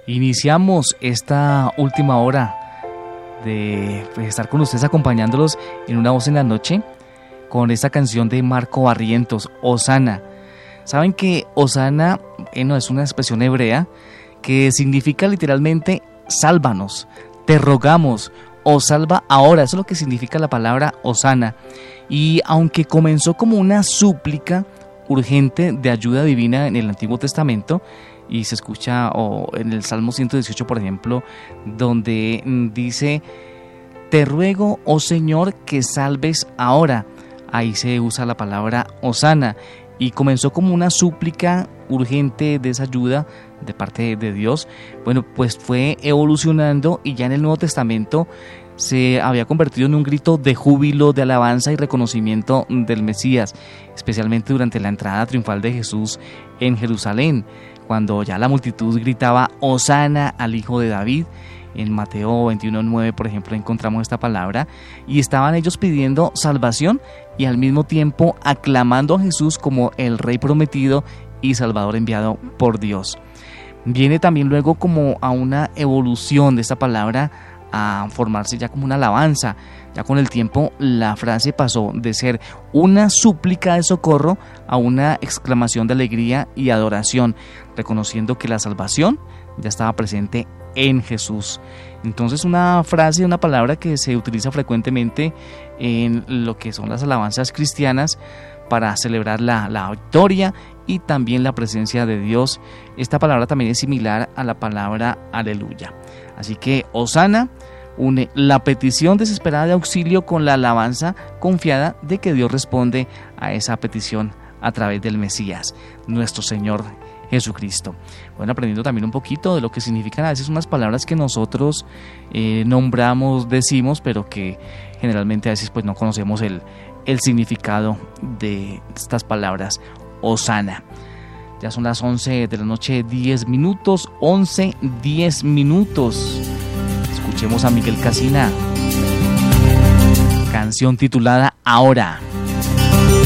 Iniciamos esta última hora de estar con ustedes acompañándolos en Una Voz en la Noche con esta canción de Marco Barrientos, Hosana. Saben que Hosana es una expresión hebrea que significa literalmente sálvanos, te rogamos o salva ahora. Eso es lo que significa la palabra Hosana. Y aunque comenzó como una súplica urgente de ayuda divina en el Antiguo Testamento, y se escucha en el Salmo 118, por ejemplo, donde dice: te ruego, oh Señor, que salves ahora. Ahí se usa la palabra Hosana, y comenzó como una súplica urgente de esa ayuda de parte de Dios. Bueno, pues fue evolucionando, y ya en el Nuevo Testamento se había convertido en un grito de júbilo, de alabanza y reconocimiento del Mesías, especialmente durante la entrada triunfal de Jesús en Jerusalén, cuando ya la multitud gritaba Hosana al Hijo de David. En Mateo 21:9, por ejemplo, encontramos esta palabra, y estaban ellos pidiendo salvación y al mismo tiempo aclamando a Jesús como el Rey prometido y Salvador enviado por Dios. Viene también luego como a una evolución de esta palabra a formarse ya como una alabanza. Ya con el tiempo la frase pasó de ser una súplica de socorro a una exclamación de alegría y adoración, reconociendo que la salvación ya estaba presente en Jesús. Entonces, una frase, una palabra que se utiliza frecuentemente en lo que son las alabanzas cristianas para celebrar la victoria y también la presencia de Dios. Esta palabra también es similar a la palabra aleluya. Así que Hosana une la petición desesperada de auxilio con la alabanza confiada de que Dios responde a esa petición a través del Mesías, nuestro Señor Jesucristo. Bueno, aprendiendo también un poquito de lo que significan a veces unas palabras que nosotros nombramos, decimos, pero que generalmente a veces pues no conocemos el significado de estas palabras. Hosana. Ya son las 11 de la noche, 10 minutos, 11:10 minutos. Escuchemos a Miguel Casina, canción titulada Ahora.